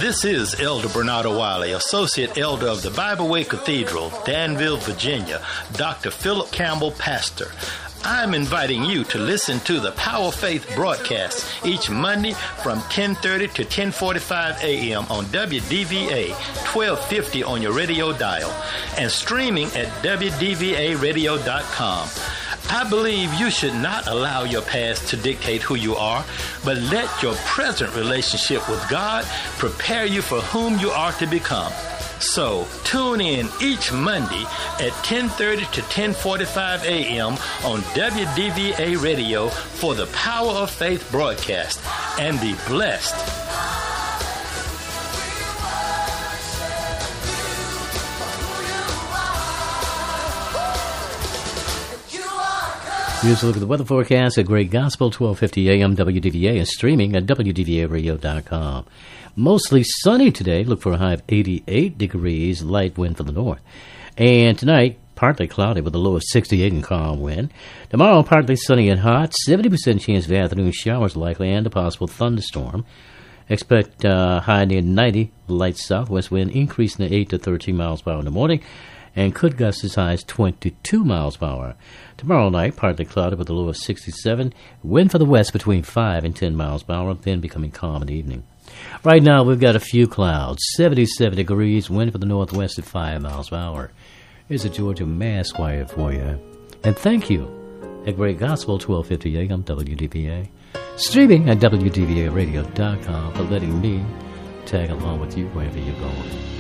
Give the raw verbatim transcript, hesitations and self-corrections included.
This is Elder Bernardo Wiley, Associate Elder of the Bible Way Cathedral, Danville, Virginia, Doctor Philip Campbell, Pastor. I'm inviting you to listen to the Power of Faith broadcast each Monday from ten thirty to ten forty-five a.m. on W D V A twelve fifty on your radio dial and streaming at W D V A radio dot com. I believe you should not allow your past to dictate who you are, but let your present relationship with God prepare you for whom you are to become. So, tune in each Monday at ten thirty to ten forty-five a.m. on W D V A Radio for the Power of Faith broadcast, and be blessed. Here's a look at the weather forecast at Great Gospel, twelve fifty a.m. W D V A is streaming at W D V A radio dot com. Mostly sunny today. Look for a high of eighty-eight degrees, light wind from the north. And tonight, partly cloudy with a low of sixty-eight and calm wind. Tomorrow, partly sunny and hot, seventy percent chance of afternoon showers likely and a possible thunderstorm. Expect uh, high near ninety, light southwest wind increasing to eight to thirteen miles per hour in the morning, and could gust as high as twenty-two miles per hour. Tomorrow night, partly cloudy with a low of sixty-seven, wind for the west between five and ten miles per hour, then becoming calm in the evening. Right now, we've got a few clouds, seventy-seven degrees, wind for the northwest at five miles per hour. Here's a Georgia Mass Choir for you. And thank you at Great Gospel, twelve fifty a.m. W D V A, streaming at W D V A radio dot com for letting me tag along with you wherever you're going.